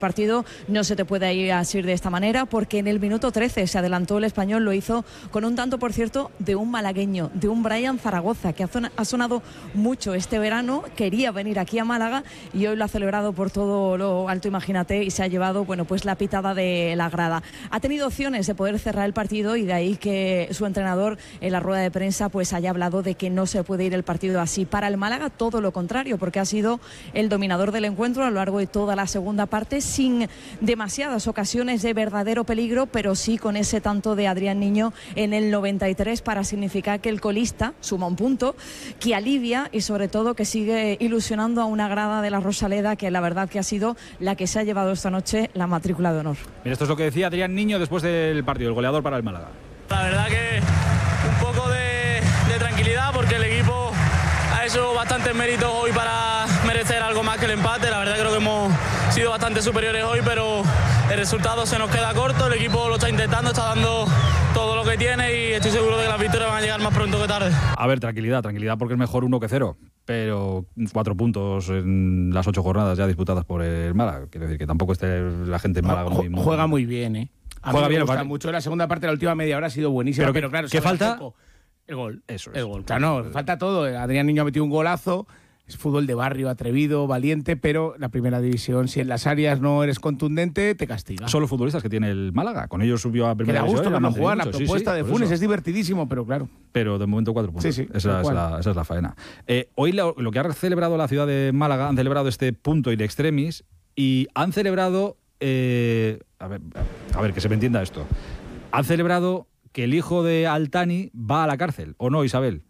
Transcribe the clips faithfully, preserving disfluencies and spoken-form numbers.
partido no se te puede ir así de esta manera, porque en el minuto trece se adelantó el Español, lo hizo con un tanto, por cierto, de un malagueño, de un Brian Zaragoza, que ha sonado mucho este verano, quería venir aquí a Málaga y hoy lo ha celebrado por todo lo alto, imagínate, y se ha llevado, bueno, pues la pitada de la grada. Ha tenido opciones de poder cerrar el partido y de ahí que su entrenador en la rueda de prensa pues haya hablado de que no se puede ir el partido así. Para el Málaga todo lo contrario, porque ha sido el dominador del encuentro a lo largo de toda la segunda parte, sin demasiadas ocasiones de verdadero peligro, pero sí con ese tanto de Adrián Niño en el noventa y tres para significar que el colista suma un punto, que alivia y sobre todo que sigue ilusionando a una grada de la Rosaleda que la verdad que ha sido la que se ha llevado esta noche la matrícula de honor. Mira, esto es lo que decía Adrián Niño después del partido, el goleador para el Málaga. La verdad que un poco de, de tranquilidad, porque el equipo ha hecho bastantes méritos hoy para merecer algo más que el empate. La verdad creo que hemos sido bastante superiores hoy, pero el resultado se nos queda corto. El equipo lo está intentando, está dando todo lo que tiene y estoy seguro de que las victorias van a llegar más pronto que tarde. A ver, tranquilidad, tranquilidad, porque es mejor uno que cero, pero cuatro puntos en las ocho jornadas ya disputadas por el Málaga. Quiero decir que tampoco esté la gente en Málaga muy, muy... Juega muy bien, ¿eh? A Juega mí me bien, gusta vale. mucho. La segunda parte de la última media hora ha sido buenísima, pero, pero, que, claro, ¿qué falta? Poco. El gol. Eso es. El gol. Claro, no, falta todo. Adrián Niño ha metido un golazo. Es fútbol de barrio, atrevido, valiente, pero la primera división, si en las áreas no eres contundente, te castiga. Son los futbolistas que tiene el Málaga. Con ellos subió a primera división. Que da gusto verlo jugar. La mucho. propuesta sí, sí, de Funes eso. es divertidísimo, pero claro. Pero de momento cuatro puntos. Sí, sí, esa, es la, esa es la faena. Eh, hoy lo, lo que ha celebrado la ciudad de Málaga, han celebrado este punto in extremis y han celebrado... Eh, a, ver, a ver, que se me entienda esto. Han celebrado que el hijo de Altani va a la cárcel, ¿o no, Isabel?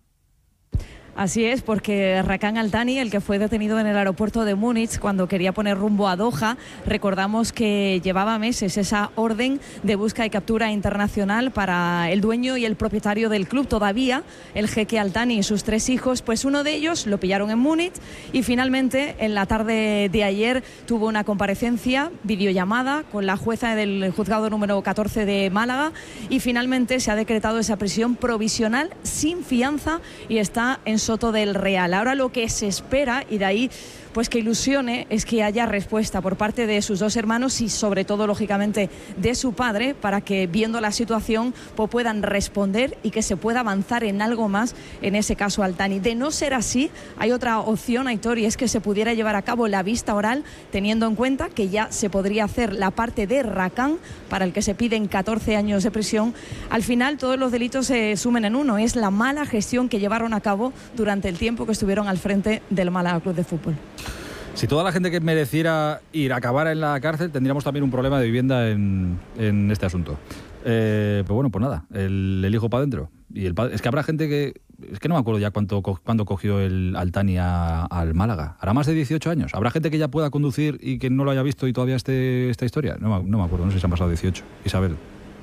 Así es, porque Rakan Altani, el que fue detenido en el aeropuerto de Múnich cuando quería poner rumbo a Doha, recordamos que llevaba meses esa orden de busca y captura internacional para el dueño y el propietario del club. Todavía el jeque Altani y sus tres hijos, pues uno de ellos lo pillaron en Múnich y finalmente en la tarde de ayer tuvo una comparecencia, videollamada con la jueza del juzgado número catorce de Málaga y finalmente se ha decretado esa prisión provisional sin fianza y está en Soto del Real. Ahora lo que se espera, y de ahí pues que ilusione, es que haya respuesta por parte de sus dos hermanos y sobre todo, lógicamente, de su padre, para que, viendo la situación, pues puedan responder y que se pueda avanzar en algo más en ese caso Altani. De no ser así, hay otra opción, Aitor, y es que se pudiera llevar a cabo la vista oral, teniendo en cuenta que ya se podría hacer la parte de Rakan, para el que se piden catorce años de prisión. Al final, todos los delitos se sumen en uno, es la mala gestión que llevaron a cabo durante el tiempo que estuvieron al frente del Málaga Club de Fútbol. Si toda la gente que mereciera ir acabara en la cárcel, tendríamos también un problema de vivienda en, en este asunto. Eh, pues bueno, pues nada, el, el hijo para adentro. Y el padre, es que habrá gente que... Es que no me acuerdo ya cuánto, cuándo cogió el Altani a, al Málaga. ¿Hará más de dieciocho años? ¿Habrá gente que ya pueda conducir y que no lo haya visto y todavía esté esta historia? No, no me acuerdo, no sé si han pasado dieciocho. Isabel.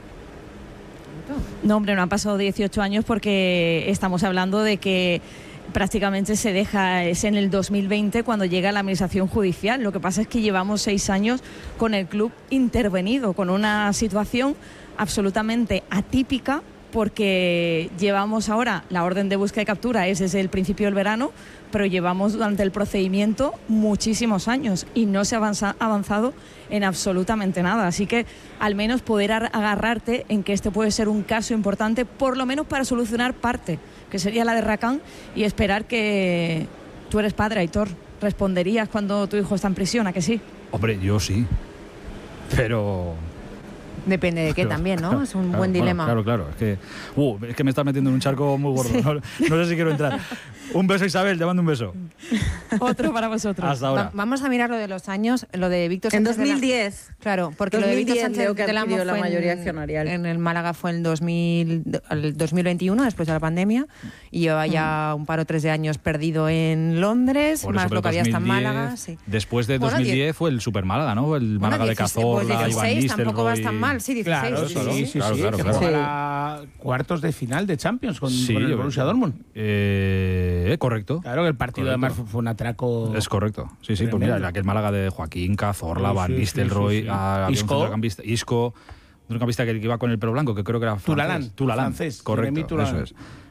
No, hombre, no han pasado dieciocho años porque estamos hablando de que prácticamente se deja, es en el dos mil veinte cuando llega la administración judicial. Lo que pasa es que llevamos seis años con el club intervenido, con una situación absolutamente atípica, porque llevamos ahora, la orden de búsqueda y captura es desde el principio del verano, pero llevamos durante el procedimiento muchísimos años y no se ha avanza, avanzado en absolutamente nada. Así que al menos poder agarrarte en que este puede ser un caso importante, por lo menos para solucionar parte, que sería la de Rakan, y esperar que... Tú eres padre, Aitor, ¿responderías cuando tu hijo está en prisión, a que sí? Hombre, yo sí, pero... Depende de qué pero, también, ¿no? Claro, es un claro, buen bueno, dilema. Claro, claro. Es que, uh, es que me estás metiendo en un charco muy gordo. Sí. No, no sé si quiero entrar. Un beso, Isabel, te mando un beso. Otro para vosotros. Hasta ahora. Va, vamos a mirar lo de los años, lo de Víctor en Sánchez. dos mil diez. De la, claro, porque dos mil diez, lo de Víctor Sánchez creo que del Amo adquirió la fue mayoría en, accionarial. En el Málaga fue en dos mil, el dos mil veintiuno, después de la pandemia, y lleva ya un par o tres de años perdido en Londres, Por más eso, lo que había hasta en dos mil diez, Málaga. Sí. Después de bueno, dos mil diez fue el Super Málaga, ¿no? El Málaga bueno, de Cazorla, pues Iván dieciséis, Nistelrooy. tampoco vas tan mal, sí, dieciséis. Claro, sí, sí, sí, sí, claro, sí, claro, que claro. fue a cuartos de final de Champions con, Sí, con el Borussia Dortmund. Eh, correcto. Claro que el partido Correcto. además fue un atraco. Es correcto. Sí, sí, pues mira, aquel Málaga de Joaquín, Cazorla, Sí, Van sí, Nistelrooy, sí, sí, sí. a- había Isco. un centrocampista, Isco, un centrocampista que, que iba con el pelo blanco, que creo que era francés. Tulalán, Tulalán, francés, correcto, Jeremy Tulalán. eso es.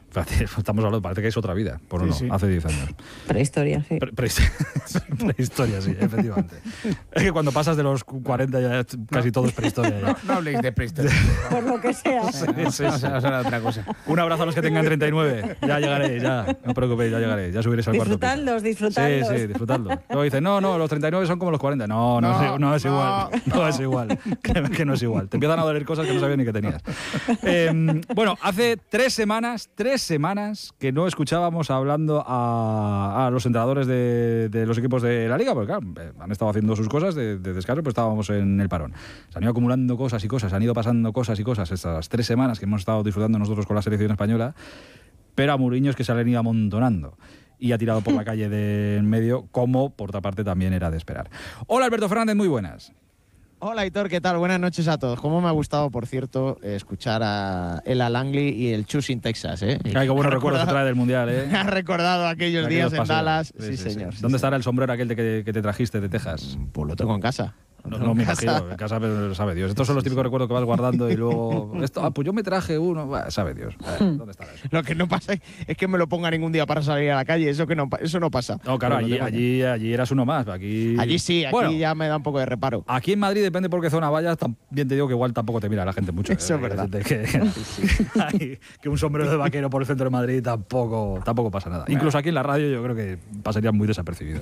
Estamos hablando, parece que es otra vida, por sí, no, sí. hace diez años. Prehistoria, sí. Pre prehistoria, prehistoria, sí, efectivamente. Es que cuando pasas de los cuarenta ya casi todo es prehistoria. Ya. No, no habléis de prehistoria. Por lo que sea. Sí, sí, sí. Vamos a hablar de otra cosa. Un abrazo a los que tengan treinta y nueve. Ya llegaré, ya. No os preocupéis, ya llegaré. Ya subiréis al cuarto piso. Disfrutadlos, disfrutadlos. Sí, sí, disfrutadlo. Luego dicen, no, no, los treinta y nueve son como los cuarenta. No, no, no, es, no es no. igual. No es igual. Que, que no es igual. Te empiezan a doler cosas que no sabías ni que tenías. Eh, bueno, hace tres semanas, tres semanas que no escuchábamos hablando a, a los entrenadores de, de los equipos de la Liga, porque claro, han estado haciendo sus cosas de, de descanso, pues estábamos en el parón. Se han ido acumulando cosas y cosas, han ido pasando cosas y cosas estas tres semanas que hemos estado disfrutando nosotros con la selección española, pero a Mourinho es que se le han ido amontonando y ha tirado por la calle de en medio, como por otra parte también era de esperar. Hola Alberto Fernández, muy buenas. Hola Aitor, ¿qué tal? Buenas noches a todos. Cómo me ha gustado, por cierto, escuchar a Ella Langley y el Chus in Texas, ¿eh? Ay, qué buenos recuerdos te trae del Mundial, ¿eh? Me ha recordado aquellos, aquellos días paseos en Dallas. Sí, sí, sí señor. Sí. ¿Dónde sí, estará señor. el sombrero aquel de que, que te trajiste de Texas? Pues lo tengo en casa. No, no me imagino, en casa sabe Dios. Estos son los típicos recuerdos que vas guardando y luego... Esto, ah, pues yo me traje uno, bueno, sabe Dios. A ver, ¿dónde estará eso? Lo que no pasa es que me lo ponga ningún día para salir a la calle, eso que no, eso no pasa. No, claro, allí, allí, allí eras uno más. Aquí, allí sí, aquí bueno, ya me da un poco de reparo. Aquí en Madrid, depende por qué zona vayas, también te digo que igual tampoco te mira la gente mucho. Eso ¿eh? es verdad. Que, sí, sí. que un sombrero de vaquero por el centro de Madrid tampoco, tampoco pasa nada. Incluso aquí en la radio yo creo que pasaría muy desapercibido.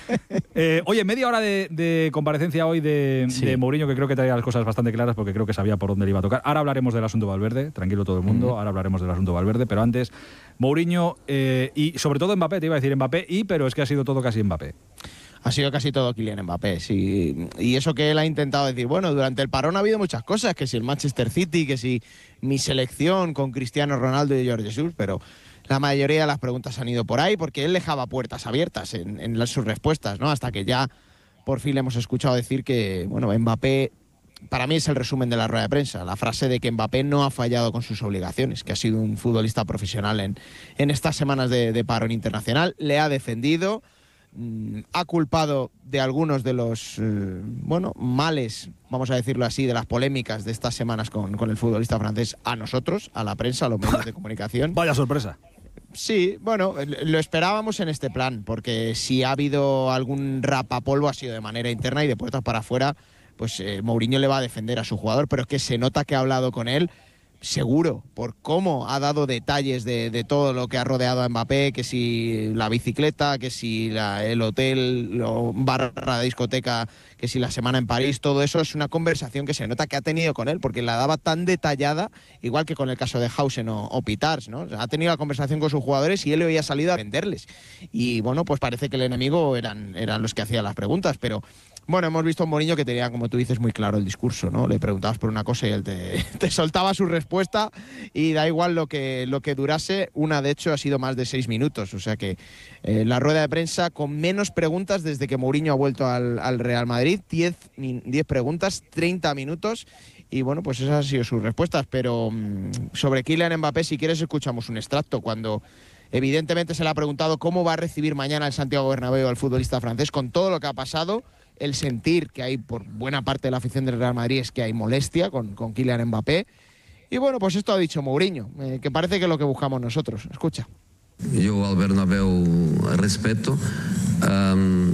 eh, oye, media hora de, de comparecencia hoy de, sí. de Mourinho, que creo que traía las cosas bastante claras porque creo que sabía por dónde le iba a tocar. Ahora hablaremos del asunto Valverde, tranquilo todo el mundo, mm. ahora hablaremos del asunto Valverde, pero antes, Mourinho eh, y sobre todo Mbappé, te iba a decir Mbappé y, pero es que ha sido todo casi Mbappé. Ha sido casi todo Kylian Mbappé, sí. Y eso que él ha intentado decir, bueno, durante el parón ha habido muchas cosas, que si el Manchester City, que si mi selección con Cristiano Ronaldo y Jorge Jesús, pero la mayoría de las preguntas han ido por ahí porque él dejaba puertas abiertas en, en las, sus respuestas, ¿no? Hasta que ya por fin le hemos escuchado decir que, bueno, Mbappé, para mí es el resumen de la rueda de prensa, la frase de que Mbappé no ha fallado con sus obligaciones, que ha sido un futbolista profesional en, en estas semanas de, de parón internacional, le ha defendido, mmm, ha culpado de algunos de los, eh, bueno, males, vamos a decirlo así, de las polémicas de estas semanas con, con el futbolista francés a nosotros, a la prensa, a los medios de comunicación. Vaya sorpresa. Sí, bueno, lo esperábamos en este plan, porque si ha habido algún rapapolvo ha sido de manera interna y de puertas para afuera, pues eh, Mourinho le va a defender a su jugador, pero es que se nota que ha hablado con él, seguro, por cómo ha dado detalles de, de todo lo que ha rodeado a Mbappé, que si la bicicleta, que si la, el hotel, lo, barra de discoteca, que si la semana en París, todo eso es una conversación que se nota que ha tenido con él, porque la daba tan detallada, igual que con el caso de Hausen o, o Pitars, ¿no? O sea, ha tenido la conversación con sus jugadores y él le había salido a venderles. Y bueno, pues parece que el enemigo eran, eran los que hacían las preguntas, pero... Bueno, hemos visto a un Mourinho que tenía, como tú dices, muy claro el discurso, ¿no? Le preguntabas por una cosa y él te, te soltaba su respuesta y da igual lo que, lo que durase. Una, de hecho, ha sido más de seis minutos. O sea que eh, la rueda de prensa con menos preguntas desde que Mourinho ha vuelto al, al Real Madrid. diez preguntas, treinta minutos. Y bueno, pues esas han sido sus respuestas. Pero mmm, sobre Kylian Mbappé, si quieres, escuchamos un extracto cuando... Evidentemente se le ha preguntado cómo va a recibir mañana el Santiago Bernabéu al futbolista francés con todo lo que ha pasado. El sentir que hay por buena parte de la afición del Real Madrid es que hay molestia con, con Kylian Mbappé. Y bueno, pues esto ha dicho Mourinho, eh, que parece que es lo que buscamos nosotros. Escucha. Yo al Bernabéu respeto, um,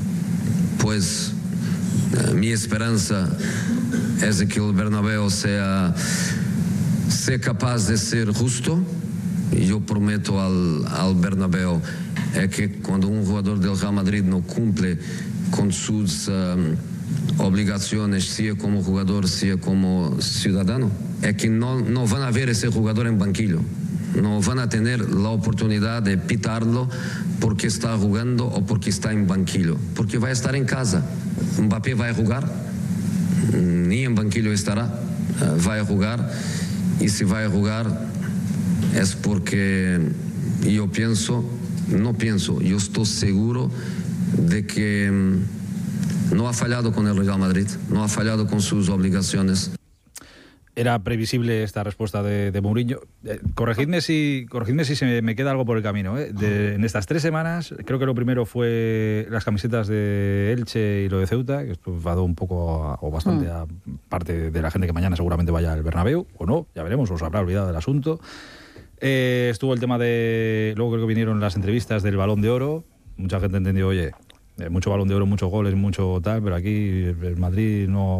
pues uh, mi esperanza es de que el Bernabéu sea, sea capaz de ser justo. Y yo prometo al, al Bernabéu es que cuando un jugador del Real Madrid no cumple con sus um, obligaciones, sea como jugador, sea como ciudadano, es que no, no van a ver ese jugador en banquillo. No van a tener la oportunidad de pitarlo porque está jugando o porque está en banquillo, porque va a estar en casa. Mbappé va a jugar, ni en banquillo estará, uh, va a jugar, y si va a jugar es porque yo pienso, no pienso, yo estoy seguro de que no ha fallado con el Real Madrid, no ha fallado con sus obligaciones. Era previsible esta respuesta de, de Mourinho. Eh, corregidme si, corregidme si se me, me queda algo por el camino. ¿eh? De, en estas tres semanas, creo que lo primero fue las camisetas de Elche y lo de Ceuta, que esto va a dar un poco a, o bastante mm. a parte de la gente que mañana seguramente vaya al Bernabéu, o no, ya veremos, os habrá olvidado del asunto. Eh, estuvo el tema de... Luego creo que vinieron las entrevistas del Balón de Oro. Mucha gente entendió, oye, eh, mucho Balón de Oro, muchos goles, mucho tal, pero aquí el Madrid no...